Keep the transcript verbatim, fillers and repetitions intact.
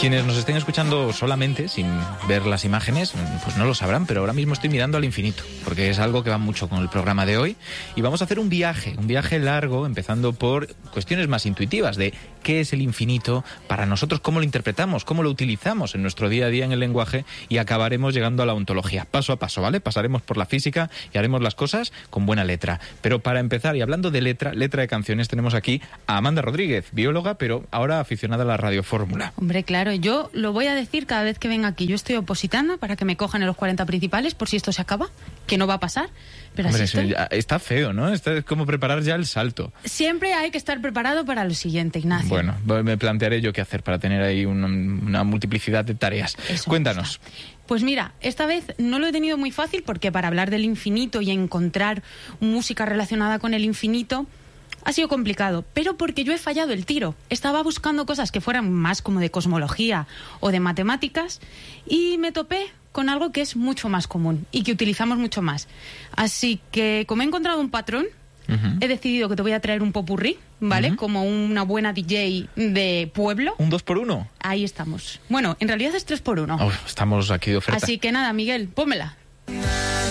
Quienes nos estén escuchando solamente, sin ver las imágenes, pues no lo sabrán, pero ahora mismo estoy mirando al infinito, porque es algo que va mucho con el programa de hoy. Y vamos a hacer un viaje, un viaje largo, empezando por cuestiones más intuitivas de qué es el infinito para nosotros, cómo lo interpretamos, cómo lo utilizamos en nuestro día a día en el lenguaje, y acabaremos llegando a la ontología, paso a paso, ¿vale? Pasaremos por la física y haremos las cosas con buena letra. Pero para empezar, y hablando de letra, letra de canciones, tenemos aquí a Amanda Rodríguez, bióloga, pero ahora aficionada a la radiofórmula. Hombre, claro, yo lo voy a decir cada vez que venga aquí. Yo estoy opositando para que me cojan en los cuarenta principales por si esto se acaba, que no va a pasar. Pero Hombre, así estoy. Está feo, ¿no? Está, es como preparar ya el salto. Siempre hay que estar preparado para lo siguiente, Ignacio. Bueno, me plantearé yo qué hacer para tener ahí una, una multiplicidad de tareas. Eso Cuéntanos. Pues mira, esta vez no lo he tenido muy fácil porque para hablar del infinito y encontrar música relacionada con el infinito ha sido complicado, pero porque yo he fallado el tiro. Estaba buscando cosas que fueran más como de cosmología o de matemáticas y me topé con algo que es mucho más común y que utilizamos mucho más. Así que, como he encontrado un patrón, uh-huh. he decidido que te voy a traer un popurrí, ¿vale? Uh-huh. Como una buena D J de pueblo. ¿Un dos por uno? Ahí estamos. Bueno, en realidad es tres por uno. Oh, estamos aquí de oferta. Así que nada, Miguel, pónmela.